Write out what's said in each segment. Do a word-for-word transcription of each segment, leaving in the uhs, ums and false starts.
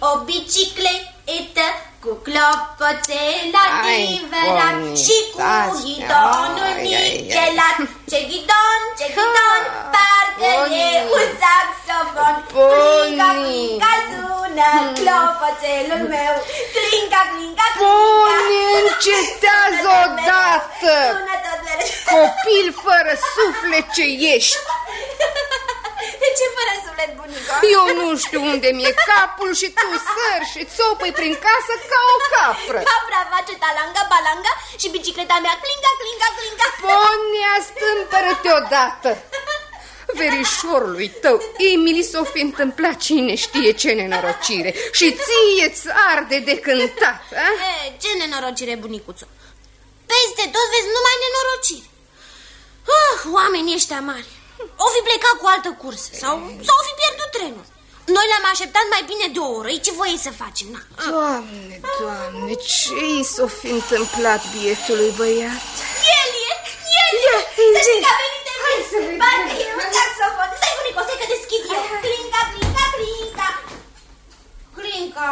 o bicicletă cu clopoțel adevărat și cu ghidonul nicelat. Ce ghidon, ce ghidon, parcă e un saxofon. Clinca, clinca, sună clopoțelul meu. Clinca, clinca, clinca. Pony, încetează odată! Copil fără suflet ce ești! De ce fără suflet, bunico? Eu nu știu unde mi-e capul și tu sări și țopăi prin casă ca o capră. Capra face talanga, balanga și bicicleta mea clinca, clinca, clinca. Ponia, stâmpără-te odată! Verișorului tău, Emily, s-o fi întâmplat cine știe ce nenorocire și ție-ți arde de cântat, a? E, ce nenorocire, bunicuțo? Peste tot vezi numai nenorocire. Uh, oamenii ăștia mari o fi plecat cu altă cursă sau, sau o fi pierdut trenul. Noi le-am așteptat mai bine de o oră. E ce voie să facem? Na. Doamne, Doamne, ce-i s-o fi întâmplat bietului băiat? El e, el e, să știi că a venit de mine. Parcă e un saxofon. Stai, bunico, stai că deschid eu. Clinca, clinca, clinca. Clinca.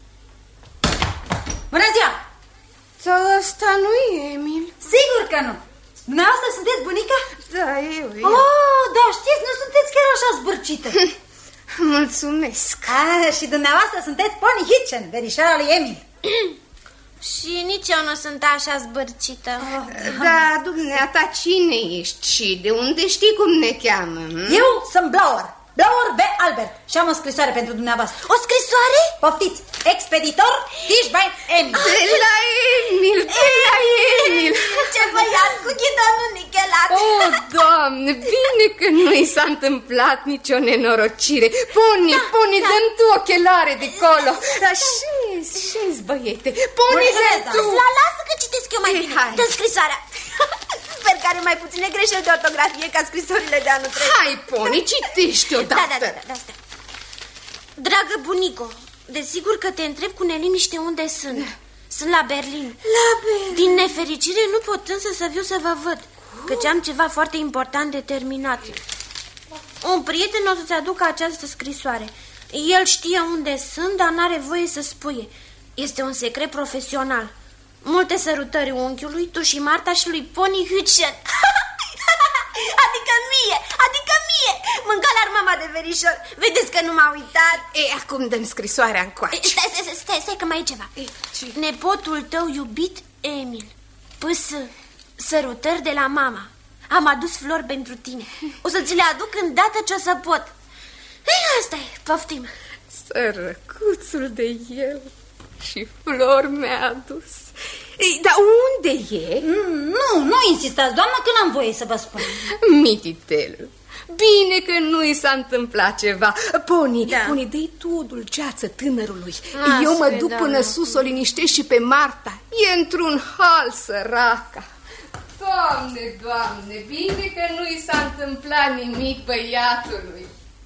Bună ziua! Dar ăsta nu e Emil. Sigur că nu. Dumneavoastră sunteți bunica? Da, eu, eu. Oh, da, știți, nu sunteți chiar așa zbârcită. Mulțumesc. Ah, și dumneavoastră sunteți Pony Hitchen, verișoara lui Emil. Și nici eu nu sunt așa zbârcită. Oh, da, dumneata, cine ești și de unde știi cum ne cheamă? Hm? Eu sunt Blower, Blower B. Albert și am o scrisoare pentru dumneavoastră. O scrisoare? Poftiți, expeditor Tischbein Emil. De la Emil, de la Emil. Ce băiat cu ghidonul nichelat. Oh, Doamne, bine că nu i s-a întâmplat nicio nenorocire. Pony, da, Pony, da. Dă-mi tu ochelare de colo. Șezi, șezi, băiete. Pony, dă-mi tu. La lasă că citesc eu mai bine. Dă scrisoarea. Sper că are mai puține greșeli de ortografie ca scrisorile de anul trecut. Hai, Pony, citește odată. Da, da, da, da, da. Dragă bunico, desigur că te întreb cu neliniște unde sunt. Sunt la Berlin. La Berlin. Din nefericire nu pot însă să viu să vă văd, căci am ceva foarte important de terminat. Un prieten o să-ți aducă această scrisoare. El știe unde sunt, dar n-are voie să spuie. Este un secret profesional. Multe sărutări unchiului, tu și Marta și lui Pony Hitchen. Adică mie, adică mie. Mânca-l-ar mama de verișor. Vedeți că nu m-a uitat. E, acum dăm scrisoarea încoace. Stai, stai, stai, stai că mai e ceva. E, ce? Nepotul tău iubit, Emil. Păs, sărutări de la mama. Am adus flori pentru tine. O să ți le aduc îndată ce o să pot. Ei, asta e, poftim. Sărăcuțul de el. Și flori mi-a adus. Ei, dar unde e? Mm, nu, nu insistați, doamnă, că n-am voie să vă spun. Mititel, bine că nu i s-a întâmplat ceva. Pony, da. Pony, dă-i tu o dulceață tânărului. Asta, Eu mă duc da, până da. sus, o liniștesc și pe Marta. E într-un hal, săraca. Doamne, Doamne, bine că nu i s-a întâmplat nimic băiatului.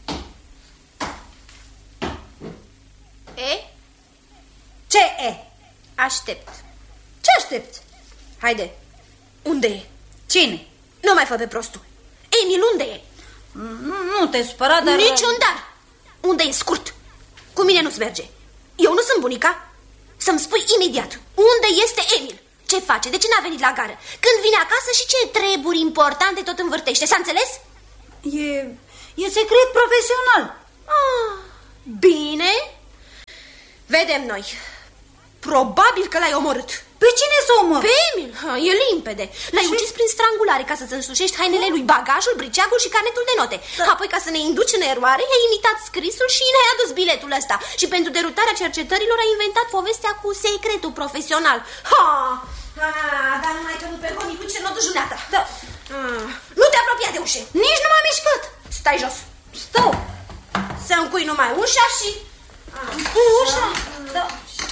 E? Ce e? Aștept. Ce aștepți? Haide, unde e? Cine? Nu mai fă pe prostul. Emil, unde e? Nu, nu te supăra, dar... Niciun dar. Unde e, scurt? Cu mine nu-ți merge. Eu nu sunt bunica. Să-mi spui imediat unde este Emil. Ce face? De ce n-a venit la gară? Când vine acasă și ce treburi importante tot învârtește? S-a înțeles? E, e secret profesional. Ah, bine. Vedem noi. Probabil că l-ai omorât. Pe cine să omor? Pe Emil, ha, e limpede. L-ai ucis prin strangulare ca să-ți însușești hainele lui, bagajul, briceagul și carnetul de note. Da. Apoi, ca să ne induci în eroare, i-ai imitat scrisul și ne-ai adus biletul ăsta. Și pentru derutarea cercetărilor ai inventat povestea cu secretul profesional. Ha! Ha, dar numai că nu pe Pony cu ce nu duci dumneata. Da. Ah, nu te apropia de ușă. Nici nu m-am mișcat. Stai jos. Stau. Să încui numai ușa și... Ușa? Da.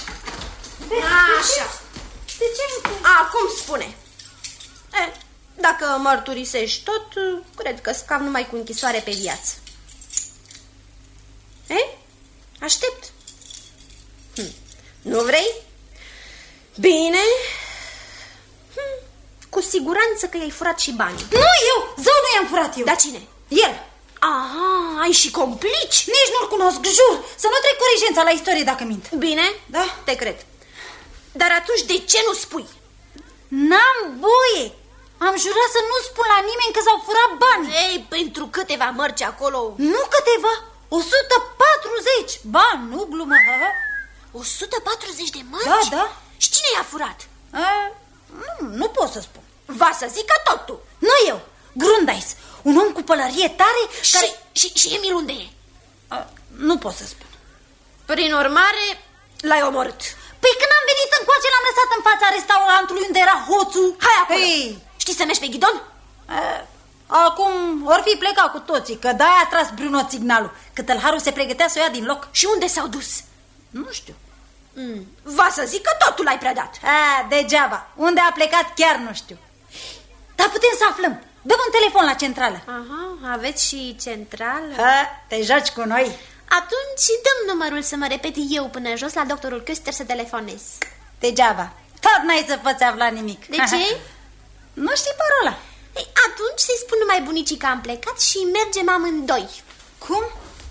Așa. De ce încui? Acum spune. E, dacă mărturisești tot, cred că scap numai cu închisoare pe viață. E? Aștept. Hm. Nu vrei? Bine. Hm. Cu siguranță că i-ai furat și banii. Nu eu, zău nu i-am furat eu. Dar cine? El. Aha. ai și complici? Nici nu-l cunosc, jur. Să nu trec corigența la istorie dacă mint. Bine, da, te cred. Dar atunci de ce nu spui? N-am voie. Am jurat să nu spun la nimeni că s-au furat bani. Ei, pentru câteva mărci acolo... Nu câteva, o sută patruzeci. Ba, nu glumă. o sută patruzeci de mărci? Da, da. Și cine i-a furat? A, nu, nu pot să spun. Va să zică totul. Nu eu, Grundais, un om cu pălărie tare și, care... Și, și Emil unde e? A, nu pot să spun. Prin urmare, l-ai omorât. Păi când am venit încoace, l-am lăsat în fața restaurantului unde era hoțul. Hai acolo. Ei. Știi să mergi pe ghidon? A, acum or fi plecat cu toții, că de-aia a tras Bruno signalul, că tălharul se pregătea să o ia din loc. Și unde s-au dus? Nu știu. Mm. Va să zic că totul l-ai predat. A, degeaba. Unde a plecat chiar nu știu. Dar putem să aflăm. Dăm un telefon la centrală. Aha, aveți și centrală? Ha, te joci cu noi. Atunci dăm numărul să mă repet eu până jos la doctorul Köster să telefonez. Degeaba. Tot n-ai să poți afla nimic. De ce? Nu știi parola. Ei, atunci să-i spun numai bunicii că am plecat și mergem amândoi. Cum?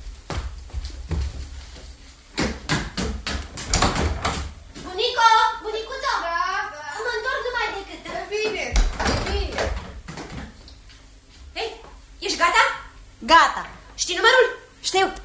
Bunico, bunicuțo, da, da. Mă întorc numai decât. Bine, bine. Ei, ești gata? Gata. Știi numărul? Știu.